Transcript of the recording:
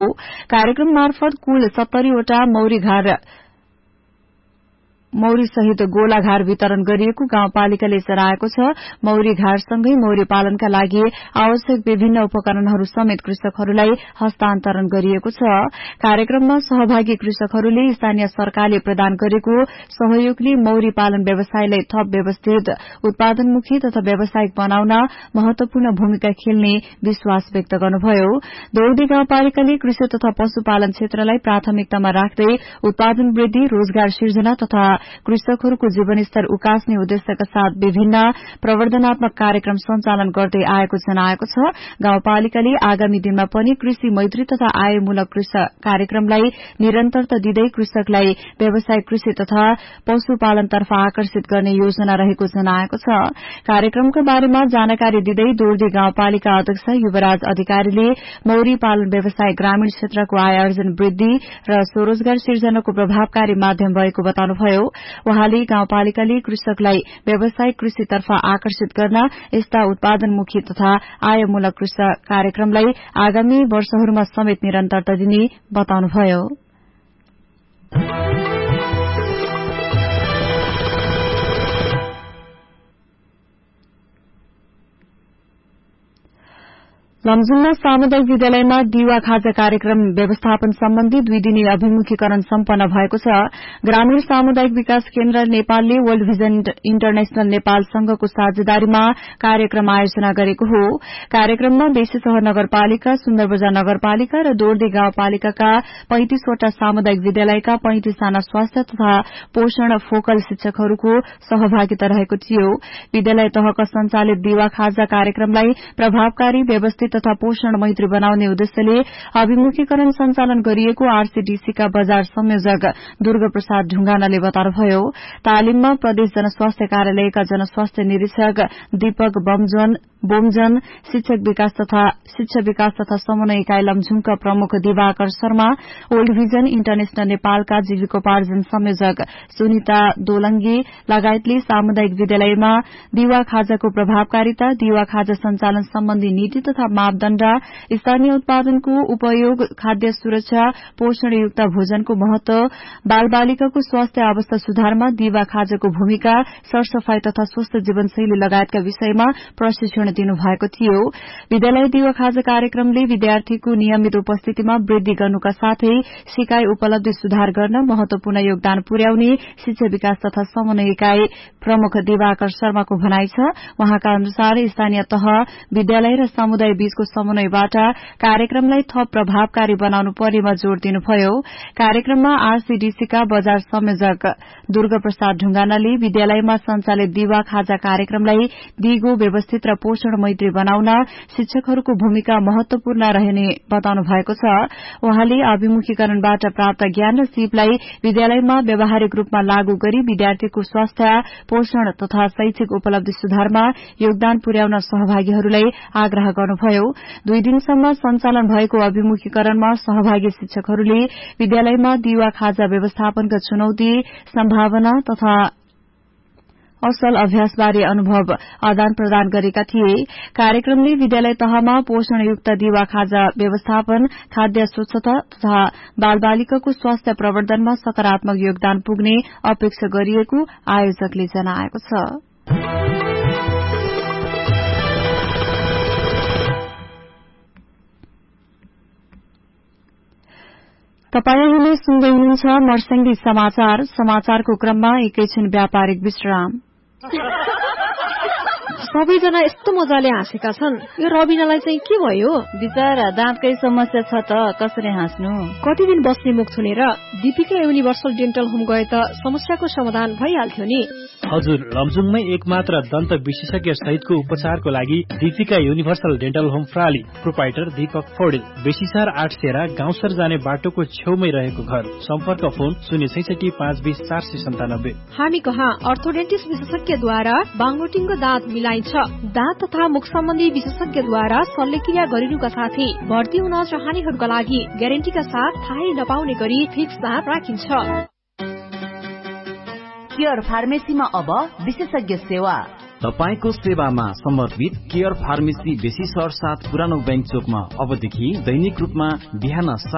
कार्यक्रम मार्फत कुल 70 वटा मौरी सहित गोलाघार वितरण गरिएको गाउँपालिकाले जनाएको छ। मौरी घारसँगै मौरी पालनका लागि आवश्यक विभिन्न उपकरणहरू समेत कृषकहरूलाई हस्तान्तरण गरिएको छ। कार्यक्रममा सहभागी कृषकहरूले स्थानीय सरकारले प्रदान गरेको सहयोगले मौरी पालन व्यवसायलाई थप व्यवस्थित उत्पादनमुखी तथा व्यावसायिक बनाउन महत्वपूर्ण भूमिका खेल्ने विश्वास व्यक्त गर्नुभयो। दौडी गाउँपालिकाले कृषि तथा पशुपालन क्षेत्रलाई प्राथमिकतामा राख्दै उत्पादन वृद्धि, रोजगार सिर्जना तथा कृषकहरूको जीवनस्तर उकास्ने उद्देश्यका साथ विभिन्न प्रवर्धनात्मक कार्यक्रम सञ्चालन गर्दै आएको जनाएको छ। गाउँपालिकाले आगामी दिनमा पनि कृषि मैत्री तथा आयमूलक कृषक कार्यक्रमलाई निरन्तरता दिँदै कृषकलाई व्यावसायिक कृषि तथा पशुपालनतर्फ आकर्षित गर्ने योजना रहेको जनाएको छ। कार्यक्रमका बारेमा जानकारी दिँदै दोर्दी गाउँपालिका अध्यक्ष युवराज अधिकारीले मौरी पालन व्यवसाय ग्रामीण क्षेत्रको आय आर्जन वृद्धि र स्वरोजगार सिर्जनाको प्रभावकारी माध्यम भएको बताउनुभयो। उहाँले गाउँपालिकाले कृषकलाई व्यावसायिक कृषितर्फ आकर्षित गर्न यस्ता उत्पादनमुखी तथा आयमूलक कृषक कार्यक्रमलाई आगामी वर्षहरूमा समेत निरन्तरता दिने बताउनुभयो। लमजुङमा सामुदायिक विद्यालयमा दिवा खाजा कार्यक्रम व्यवस्थापन सम्बन्धी 2 दिने अभिमुखीकरण सम्पन्न भएको छ। ग्रामीण सामुदायिक विकास केन्द्र नेपालले वर्ल्ड भिजन इन्टरनेशनल नेपाल संघको साझेदारीमा कार्यक्रम आयोजना गरेको हो। कार्यक्रममा बेसीसहर नगरपालिका, सुन्दरबजार नगरपालिका र दोर्दी गाउँपालिकाका 35 वटा सामुदायिक विद्यालयका 35 जना स्वास्थ्य तथा पोषण फोकल शिक्षकहरूको सहभागिता रहेको थियो। विद्यालय तहका सञ्चालित दिवा खाजा कार्यक्रमलाई प्रभावकारी, व्यवस्थित तथा पोषण मैत्री बनाउने उद्देश्यले अभिमुखीकरण सञ्चालन गरिएको आरसीडीसीका बजार संयोजक दुर्गा प्रसाद ढुंगानाले बताउनुभयो। तालिममा प्रदेश जनस्वास्थ्य कार्यालयका जनस्वास्थ्य निरीक्षक दीपक बोमजन, शिक्षा विकास तथा समन्वय इकाई लमजुङका प्रमुख Diwakar Sharma, world vision international नेपालका जीविकोपार्जन संयोजक सुनिता दोलंगी लगायतले सामुदायिक विद्यालयमा दिवा खाजाको प्रभावकारिता, दिवा खाजा सञ्चालन सम्बन्धी नीति तथा मापदण्ड, स्थानीय उत्पादनको उपयोग, खाद्य सुरक्षा, पोषणयुक्त भोजनको महत्व, बालबालिकाको स्वास्थ्य अवस्था सुधारमा दिवा खाजाको भूमिका, सरसफाई तथा स्वस्थ जीवनशैली लगायतका विषयमा प्रशिक्षण दिनुभएको थियो। विद्यालय दिवा खाजा कार्यक्रमले विद्यार्थीको नियमित उपस्थितिमा वृद्धि गर्नुका साथै सिकाइ उपलब्धि सुधार गर्न महत्वपूर्ण योगदान पुर्याउने शिक्षा विकास तथा समन्वय इकाई प्रमुख दिवाकर शर्माको भनाइ छ। उहाँका अनुसार स्थानीय तह, विद्यालय र समुदाय बीचको समन्वयबाट कार्यक्रमलाई थप प्रभावकारी बनाउनु पर्नेमा जोड़ दिनुभयो। कार्यक्रममा आरसीडीसीका बजार संयोजक दुर्गा प्रसाद ढुंगानाले विद्यालयमा सञ्चालित दिवा खाजा कार्यक्रमलाई दिगो, व्यवस्थित र पोषण मैत्री बनाउन शिक्षकहरूको भूमिका महत्वपूर्ण रहने बताउनु भएको छ। उहाँले अभिमुखीकरणबाट प्राप्त ज्ञान र सिपलाई विद्यालयमा व्यावहारिक रूपमा लागू गरी विद्यार्थीको स्वास्थ्य, पोषण तथा शैक्षिक उपलब्धि सुधारमा योगदान पुर्याउन सहभागीहरूलाई आग्रह गर्नुभयो। 2 दिनसम्म सञ्चालन भएको अभिमुखीकरणमा सहभागी शिक्षकहरूले विद्यालयमा दिवा खाजा व्यवस्थापनका चुनौती, सम्भावना तथा असल अभ्यासबारे अनुभव आदान प्रदान गरेका थिए। कार्यक्रमले विद्यालय तहमा पोषणयुक्त दिवा खाजा व्यवस्थापन, खाद्य स्वच्छता तथा बालबालिकाको स्वास्थ्य प्रवर्धनमा सकारात्मक योगदान पुग्ने अपेक्षा गरिएको आयोजकले जनाएको छ। तपाईंहरूले सुन्दै हुनुहुन्छ मर्स्याङ्गी समाचार। समाचारको क्रममा एकैछिन व्यापारिक विश्राम। सबैजना यस्तो मजाले हाँसेका छन्, यो रबिनालाई चाहिँ के भयो? बिचारा दाँतकै समस्या छ त कसरी हाँस्नु? कति दिन बस्ने मुख छुनेर दीपिका युनिभर्सल डेन्टल होम गए त समस्याको समाधान भइहाल्थ्यो नि। हजुर, लमजुङमै एकमात्र दन्त विशेषज्ञ सहितको उपचारको लागि Deepika universal dental home प्राली, proprietor Deepak Paudel, बेसीसार 8 सेरा, गाउँसर जाने बाटोको छेउमै रहेको घर। सम्पर्क फोन 066 520 497। हामी कहाँ अर्थोडेन्टिस्ट विशेषज्ञद्वारा बाङोटिङको दाँत मिलाइन्छ। दाँत तथा मुख सम्बन्धी विशेषज्ञद्वारा शल्यक्रिया गरिनुका साथै भर्ती हुन चाहनेहरूका लागि ग्यारेन्टीका साथ थाहै नपाउने गरी फिक्स दाँत राखिन्छ। केयर फार्मेसीमा अब विशेषज्ञ सेवा। तपाईको सेवामा समर्पित केयर फार्मेसी बेसीसर 7 पुरानो बैंक चोकमा अबदेखि दैनिक रूपमा बिहान